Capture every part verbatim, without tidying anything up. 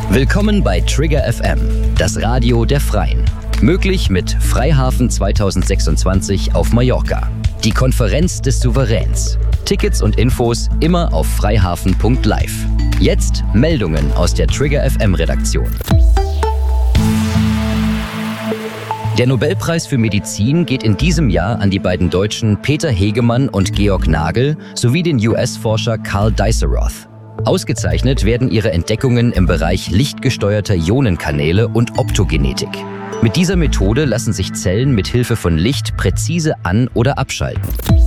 Willkommen bei Trigger F M, das Radio der Freien. Möglich mit Freihafen zweitausendsechsundzwanzig auf Mallorca. Die Konferenz des Souveräns. Tickets und Infos immer auf freihafen punkt live. Jetzt Meldungen aus der Trigger F M-Redaktion. Der Nobelpreis für Medizin geht in diesem Jahr an die beiden Deutschen Peter Hegemann und Georg Nagel sowie den U S-Forscher Karl Diceroth. Ausgezeichnet werden ihre Entdeckungen im Bereich lichtgesteuerter Ionenkanäle und Optogenetik. Mit dieser Methode lassen sich Zellen mit Hilfe von Licht präzise an- oder abschalten.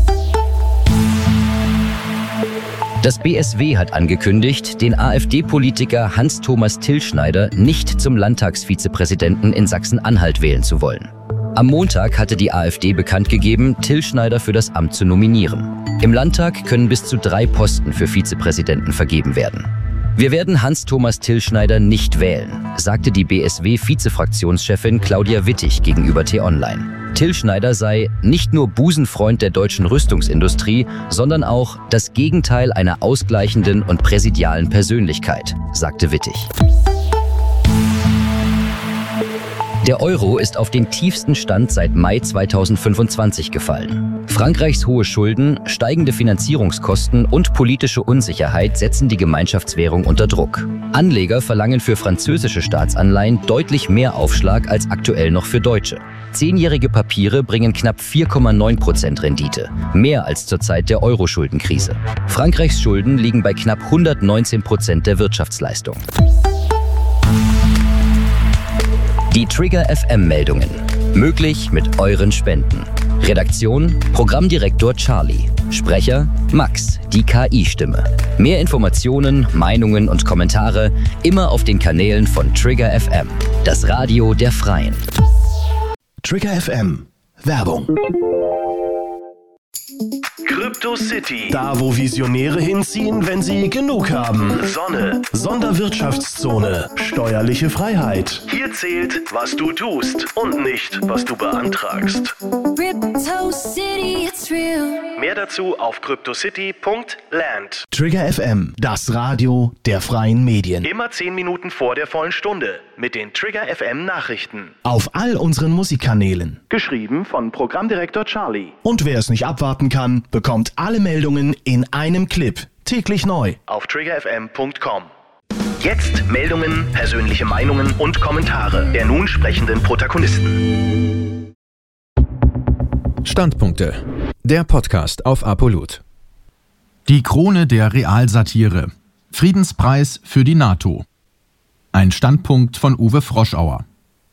Das B S W hat angekündigt, den AfD-Politiker Hans-Thomas Tillschneider nicht zum Landtagsvizepräsidenten in Sachsen-Anhalt wählen zu wollen. Am Montag hatte die AfD bekannt gegeben, Tillschneider für das Amt zu nominieren. Im Landtag können bis zu drei Posten für Vizepräsidenten vergeben werden. Wir werden Hans-Thomas Tillschneider nicht wählen, sagte die B S W-Vizefraktionschefin Claudia Wittig gegenüber T-Online. Tillschneider sei nicht nur Busenfreund der deutschen Rüstungsindustrie, sondern auch das Gegenteil einer ausgleichenden und präsidialen Persönlichkeit, sagte Wittig. Der Euro ist auf den tiefsten Stand seit Mai zweitausendfünfundzwanzig gefallen. Frankreichs hohe Schulden, steigende Finanzierungskosten und politische Unsicherheit setzen die Gemeinschaftswährung unter Druck. Anleger verlangen für französische Staatsanleihen deutlich mehr Aufschlag als aktuell noch für deutsche. Zehnjährige Papiere bringen knapp vier Komma neun Prozent Rendite, mehr als zur Zeit der Euro-Schuldenkrise. Frankreichs Schulden liegen bei knapp hundertneunzehn Prozent der Wirtschaftsleistung. Die Trigger F M-Meldungen. Möglich mit euren Spenden. Redaktion: Programmdirektor Charlie. Sprecher: Max, die K I-Stimme. Mehr Informationen, Meinungen und Kommentare immer auf den Kanälen von Trigger F M, das Radio der Freien. Trigger F M. Werbung. Crypto City. Da, wo Visionäre hinziehen, wenn sie genug haben. Sonne. Sonderwirtschaftszone. Steuerliche Freiheit. Hier zählt, was du tust und nicht, was du beantragst. Crypto City, it's real. Mehr dazu auf cryptocity punkt land. Trigger F M, das Radio der freien Medien. Immer zehn Minuten vor der vollen Stunde mit den Trigger F M Nachrichten. Auf all unseren Musikkanälen. Geschrieben von Programmdirektor Charlie. Und wer es nicht abwarten kann, bekommt alle Meldungen in einem Clip. Täglich neu. Auf trigger f m punkt com. Jetzt Meldungen, persönliche Meinungen und Kommentare der nun sprechenden Protagonisten. Standpunkte. Der Podcast auf Apollut. Die Krone der Realsatire. Friedenspreis für die NATO. Ein Standpunkt von Uwe Froschauer.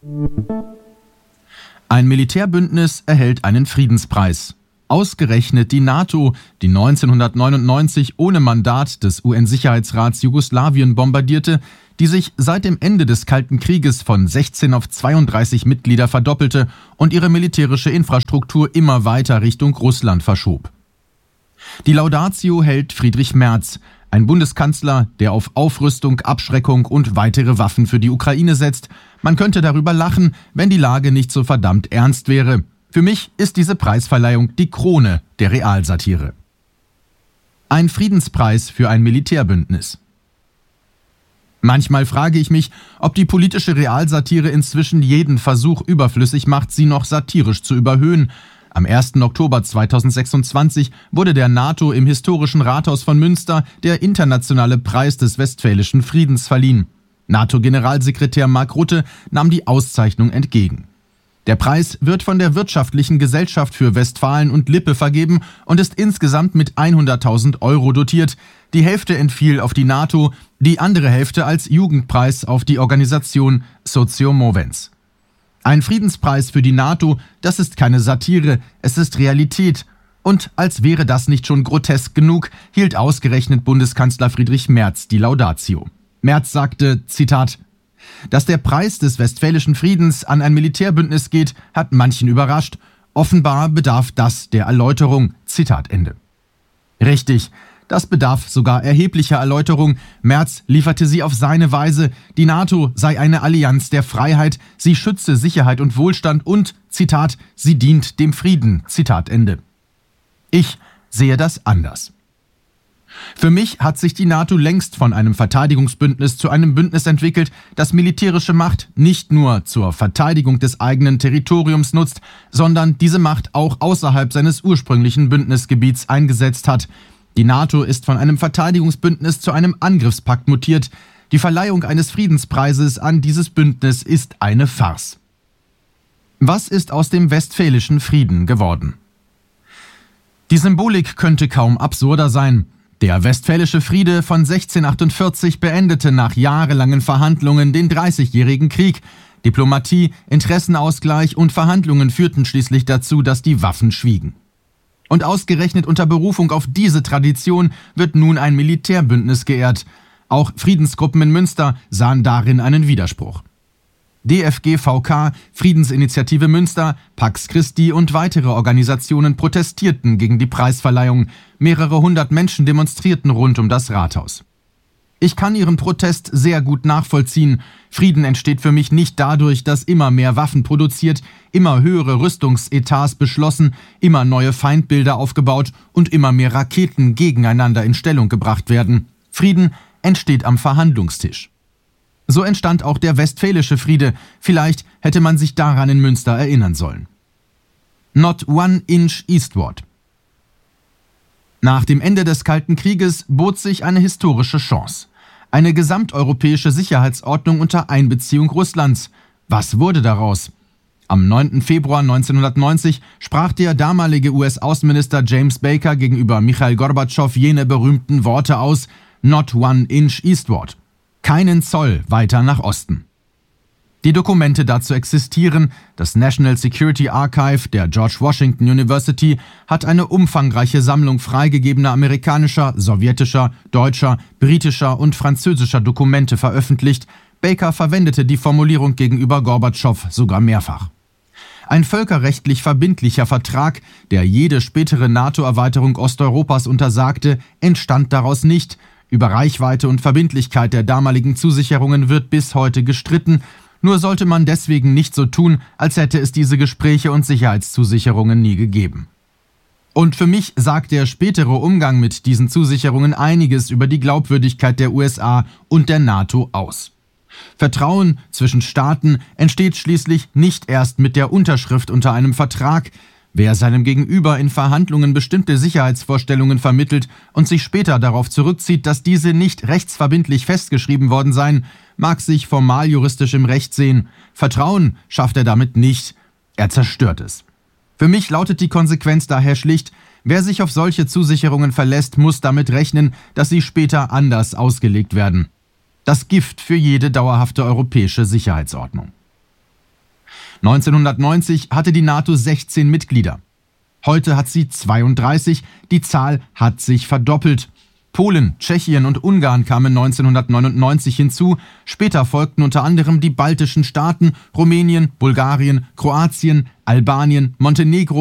Ein Militärbündnis erhält einen Friedenspreis. Ausgerechnet die NATO, die neunzehnhundertneunundneunzig ohne Mandat des U N-Sicherheitsrats Jugoslawien bombardierte, die sich seit dem Ende des Kalten Krieges von sechzehn auf zweiunddreißig Mitglieder verdoppelte und ihre militärische Infrastruktur immer weiter Richtung Russland verschob. Die Laudatio hält Friedrich Merz, ein Bundeskanzler, der auf Aufrüstung, Abschreckung und weitere Waffen für die Ukraine setzt. Man könnte darüber lachen, wenn die Lage nicht so verdammt ernst wäre. Für mich ist diese Preisverleihung die Krone der Realsatire. Ein Friedenspreis für ein Militärbündnis. Manchmal frage ich mich, ob die politische Realsatire inzwischen jeden Versuch überflüssig macht, sie noch satirisch zu überhöhen. Am ersten Oktober zweitausendsechsundzwanzig wurde der NATO im historischen Rathaus von Münster der internationale Preis des Westfälischen Friedens verliehen. NATO-Generalsekretär Mark Rutte nahm die Auszeichnung entgegen. Der Preis wird von der Wirtschaftlichen Gesellschaft für Westfalen und Lippe vergeben und ist insgesamt mit hunderttausend Euro dotiert. Die Hälfte entfiel auf die NATO, die andere Hälfte als Jugendpreis auf die Organisation Socio Movens. Ein Friedenspreis für die NATO, das ist keine Satire, es ist Realität. Und als wäre das nicht schon grotesk genug, hielt ausgerechnet Bundeskanzler Friedrich Merz die Laudatio. Merz sagte, Zitat, dass der Preis des Westfälischen Friedens an ein Militärbündnis geht, hat manchen überrascht. Offenbar bedarf das der Erläuterung. Zitat Ende. Richtig, das bedarf sogar erheblicher Erläuterung. Merz lieferte sie auf seine Weise. Die NATO sei eine Allianz der Freiheit, sie schütze Sicherheit und Wohlstand und, Zitat, sie dient dem Frieden. Zitat Ende. Ich sehe das anders. Für mich hat sich die NATO längst von einem Verteidigungsbündnis zu einem Bündnis entwickelt, das militärische Macht nicht nur zur Verteidigung des eigenen Territoriums nutzt, sondern diese Macht auch außerhalb seines ursprünglichen Bündnisgebiets eingesetzt hat. Die NATO ist von einem Verteidigungsbündnis zu einem Angriffspakt mutiert. Die Verleihung eines Friedenspreises an dieses Bündnis ist eine Farce. Was ist aus dem Westfälischen Frieden geworden? Die Symbolik könnte kaum absurder sein. Der Westfälische Friede von sechzehnhundertachtundvierzig beendete nach jahrelangen Verhandlungen den Dreißigjährigen Krieg. Diplomatie, Interessenausgleich und Verhandlungen führten schließlich dazu, dass die Waffen schwiegen. Und ausgerechnet unter Berufung auf diese Tradition wird nun ein Militärbündnis geehrt. Auch Friedensgruppen in Münster sahen darin einen Widerspruch. D F G V K, Friedensinitiative Münster, Pax Christi und weitere Organisationen protestierten gegen die Preisverleihung. Mehrere hundert Menschen demonstrierten rund um das Rathaus. Ich kann ihren Protest sehr gut nachvollziehen. Frieden entsteht für mich nicht dadurch, dass immer mehr Waffen produziert, immer höhere Rüstungsetats beschlossen, immer neue Feindbilder aufgebaut und immer mehr Raketen gegeneinander in Stellung gebracht werden. Frieden entsteht am Verhandlungstisch. So entstand auch der Westfälische Friede. Vielleicht hätte man sich daran in Münster erinnern sollen. Not one inch eastward. Nach dem Ende des Kalten Krieges bot sich eine historische Chance. Eine gesamteuropäische Sicherheitsordnung unter Einbeziehung Russlands. Was wurde daraus? Am neunten Februar neunzehnhundertneunzig sprach der damalige U S-Außenminister James Baker gegenüber Michail Gorbatschow jene berühmten Worte aus: Not one inch eastward. Keinen Zoll weiter nach Osten. Die Dokumente dazu existieren. Das National Security Archive der George Washington University hat eine umfangreiche Sammlung freigegebener amerikanischer, sowjetischer, deutscher, britischer und französischer Dokumente veröffentlicht. Baker verwendete die Formulierung gegenüber Gorbatschow sogar mehrfach. Ein völkerrechtlich verbindlicher Vertrag, der jede spätere NATO-Erweiterung Osteuropas untersagte, entstand daraus nicht. Über Reichweite und Verbindlichkeit der damaligen Zusicherungen wird bis heute gestritten. Nur sollte man deswegen nicht so tun, als hätte es diese Gespräche und Sicherheitszusicherungen nie gegeben. Und für mich sagt der spätere Umgang mit diesen Zusicherungen einiges über die Glaubwürdigkeit der U S A und der NATO aus. Vertrauen zwischen Staaten entsteht schließlich nicht erst mit der Unterschrift unter einem Vertrag. Wer seinem Gegenüber in Verhandlungen bestimmte Sicherheitsvorstellungen vermittelt und sich später darauf zurückzieht, dass diese nicht rechtsverbindlich festgeschrieben worden seien, mag sich formal juristisch im Recht sehen. Vertrauen schafft er damit nicht, er zerstört es. Für mich lautet die Konsequenz daher schlicht: Wer sich auf solche Zusicherungen verlässt, muss damit rechnen, dass sie später anders ausgelegt werden. Das Gift für jede dauerhafte europäische Sicherheitsordnung. neunzehnhundertneunzig hatte die NATO sechzehn Mitglieder. Heute hat sie zweiunddreißig, die Zahl hat sich verdoppelt. Polen, Tschechien und Ungarn kamen neunzehnhundertneunundneunzig hinzu, später folgten unter anderem die baltischen Staaten, Rumänien, Bulgarien, Kroatien, Albanien, Montenegro,